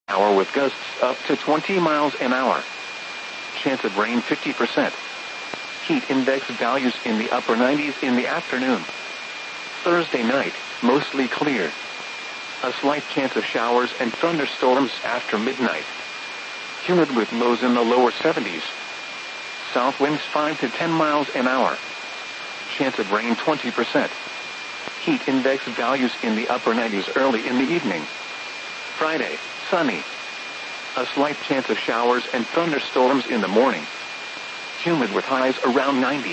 hour with gusts up to 20 miles an hour. Chance of rain 50%. Heat index values in the upper 90s in the afternoon. Thursday night, mostly clear. A slight chance of showers and thunderstorms after midnight. Humid with lows in the lower 70s. South winds 5 to 10 miles an hour. Chance of rain 20%. Heat index values in the upper 90s early in the evening. Friday, sunny. A slight chance of showers and thunderstorms in the morning. Humid with highs around 90.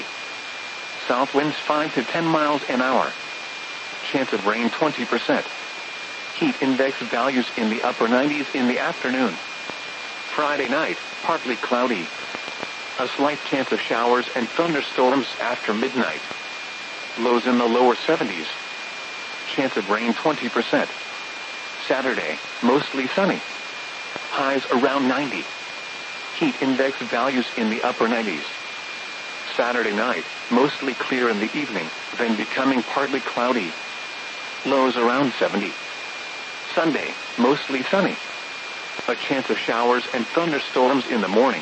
South winds 5 to 10 miles an hour. Chance of rain 20%. Heat index values in the upper 90s in the afternoon. Friday night, partly cloudy. A slight chance of showers and thunderstorms after midnight. Lows in the lower 70s. Chance of rain 20%. Saturday, mostly sunny. Highs around 90. Heat index values in the upper 90s. Saturday night, mostly clear in the evening, then becoming partly cloudy. Lows around 70. Sunday, mostly sunny. A chance of showers and thunderstorms in the morning.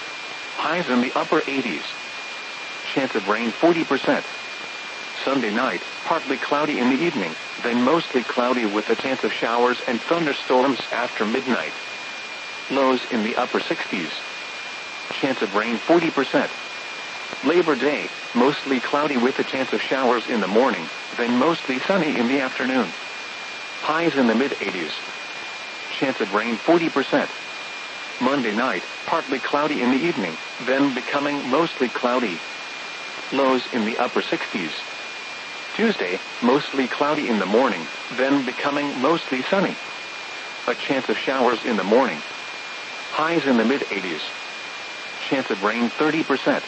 Highs in the upper 80s. Chance of rain 40%. Sunday night, partly cloudy in the evening, then mostly cloudy with a chance of showers and thunderstorms after midnight. Lows in the upper 60s. Chance of rain 40%. Labor Day, mostly cloudy with a chance of showers in the morning, then mostly sunny in the afternoon. Highs in the mid-80s. Chance of rain 40%. Monday night, partly cloudy in the evening, then becoming mostly cloudy. Lows in the upper 60s. Tuesday, mostly cloudy in the morning, then becoming mostly sunny. A chance of showers in the morning. Highs in the mid-80s. Chance of rain 30%.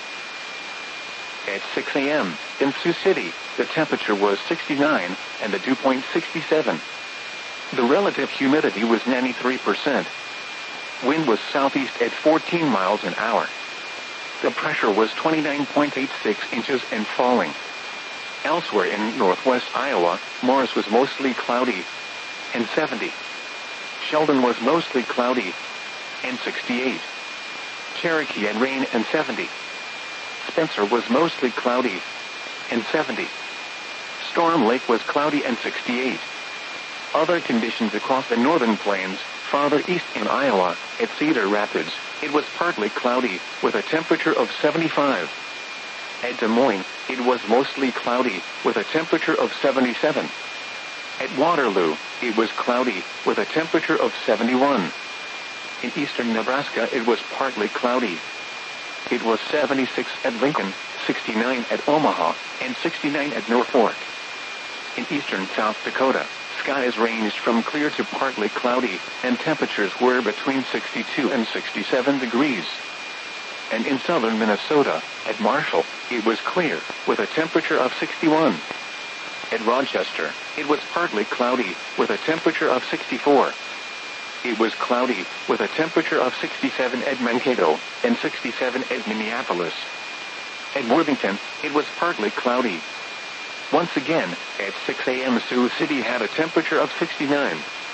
At 6 a.m., in Sioux City, the temperature was 69, and the dew point 67. The relative humidity was 93%. Wind was southeast at 14 miles an hour. The pressure was 29.86 inches and falling. Elsewhere in northwest Iowa, Morris was mostly cloudy, and 70. Sheldon was mostly cloudy, and 68. Cherokee had rain and 70. Spencer was mostly cloudy, and 70. Storm Lake was cloudy and 68. Other conditions across the northern plains, farther east in Iowa, at Cedar Rapids, it was partly cloudy, with a temperature of 75. At Des Moines, it was mostly cloudy, with a temperature of 77. At Waterloo, it was cloudy, with a temperature of 71. In eastern Nebraska, it was partly cloudy. It was 76 at Lincoln, 69 at Omaha, and 69 at Norfolk. In eastern South Dakota, skies ranged from clear to partly cloudy, and temperatures were between 62 and 67 degrees. And in southern Minnesota, at Marshall, it was clear, with a temperature of 61. At Rochester, it was partly cloudy, with a temperature of 64. It was cloudy, with a temperature of 67 at Mankato, and 67 at Minneapolis. At Worthington, it was partly cloudy. Once again, at 6 a.m. Sioux City had a temperature of 69.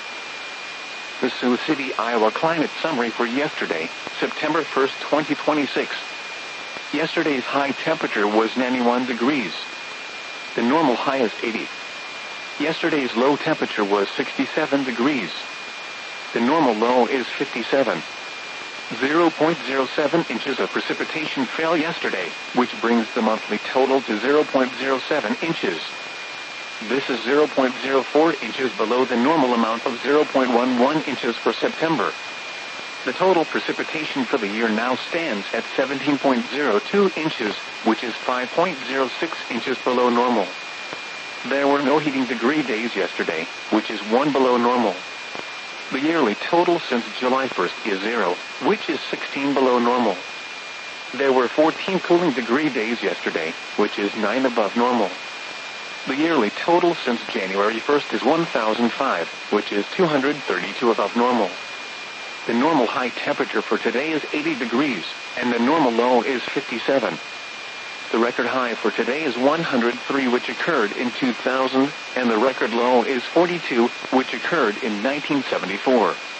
The Sioux City, Iowa climate summary for yesterday, September 1, 2026. Yesterday's high temperature was 91 degrees. The normal high is 80. Yesterday's low temperature was 67 degrees. The normal low is 57. 0.07 inches of precipitation fell yesterday, which brings the monthly total to 0.07 inches. This is 0.04 inches below the normal amount of 0.11 inches for September. The total precipitation for the year now stands at 17.02 inches, which is 5.06 inches below normal. There were no heating degree days yesterday, which is 1 below normal. The yearly total since July 1st is 0, which is 16 below normal. There were 14 cooling degree days yesterday, which is 9 above normal. The yearly total since January 1st is 1005, which is 232 above normal. The normal high temperature for today is 80 degrees, and the normal low is 57. The record high for today is 103, which occurred in 2000, and the record low is 42, which occurred in 1974.